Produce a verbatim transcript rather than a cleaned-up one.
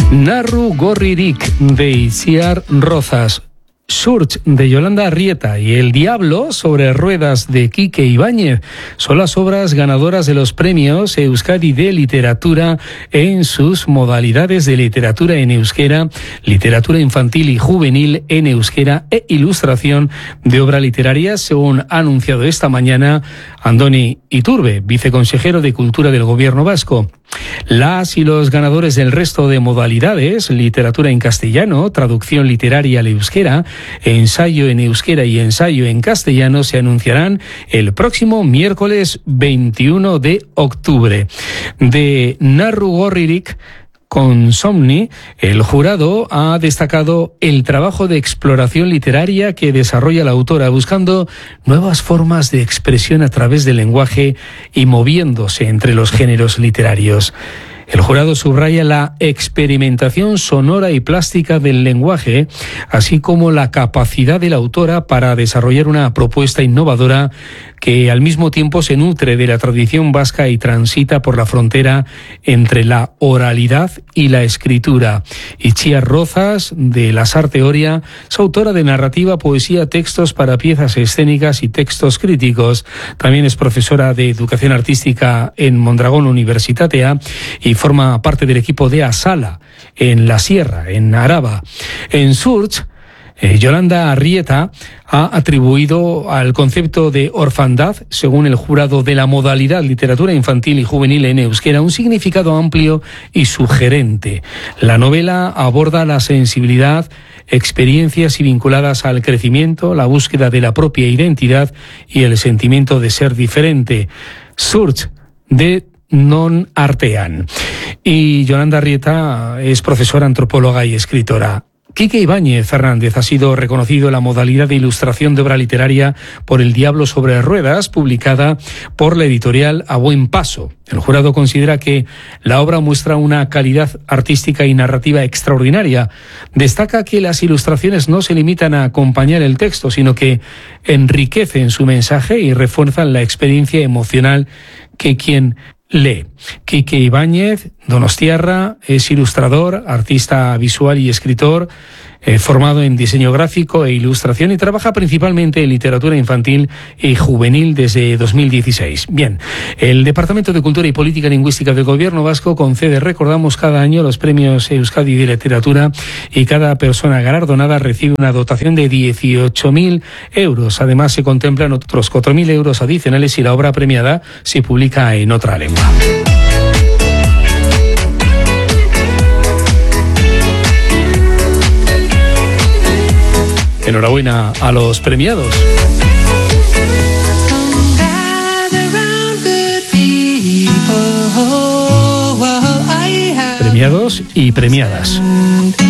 Narru Gorririk de Itziar Rozas, Surge de Yolanda Arrieta y El Diablo sobre ruedas de Quique Ibáñez son las obras ganadoras de los premios Euskadi de Literatura en sus modalidades de literatura en euskera, literatura infantil y juvenil en euskera e ilustración de obra literaria, según ha anunciado esta mañana Andoni Iturbe, viceconsejero de Cultura del Gobierno vasco. Las y los ganadores del resto de modalidades, literatura en castellano, traducción literaria al euskera, ensayo en euskera y ensayo en castellano, se anunciarán el próximo miércoles veintiuno de octubre. De Narru Gorririk con Somni, el jurado ha destacado el trabajo de exploración literaria que desarrolla la autora, buscando nuevas formas de expresión a través del lenguaje y moviéndose entre los géneros literarios. El jurado subraya la experimentación sonora y plástica del lenguaje, así como la capacidad de la autora para desarrollar una propuesta innovadora que al mismo tiempo se nutre de la tradición vasca y transita por la frontera entre la oralidad y la escritura. Itziar Rozas, de Lasarte Oria, es autora de narrativa, poesía, textos para piezas escénicas y textos críticos. También es profesora de educación artística en Mondragón Universitatea y forma parte del equipo de Asala en la Sierra, en Araba. En Surge, Eh, Yolanda Arrieta ha atribuido al concepto de orfandad, según el jurado de la modalidad literatura infantil y juvenil en euskera, un significado amplio y sugerente. La novela aborda la sensibilidad, experiencias y vinculadas al crecimiento, la búsqueda de la propia identidad y el sentimiento de ser diferente. Surge de Non Artean. Y Yolanda Arrieta es profesora, antropóloga y escritora. Quique Ibáñez Fernández ha sido reconocido en la modalidad de ilustración de obra literaria por El Diablo sobre ruedas, publicada por la editorial A Buen Paso. El jurado considera que la obra muestra una calidad artística y narrativa extraordinaria. Destaca que las ilustraciones no se limitan a acompañar el texto, sino que enriquecen su mensaje y refuerzan la experiencia emocional que quien lee. Quique Ibáñez, donostiarra, es ilustrador, artista visual y escritor, eh, formado en diseño gráfico e ilustración, y trabaja principalmente en literatura infantil y juvenil desde dos mil dieciséis. Bien, el Departamento de Cultura y Política Lingüística del Gobierno vasco concede, recordamos, cada año los premios Euskadi de Literatura, y cada persona galardonada recibe una dotación de dieciocho mil euros. Además, se contemplan otros cuatro mil euros adicionales si la obra premiada se publica en otra lengua. Enhorabuena a los premiados. Premiados y premiadas.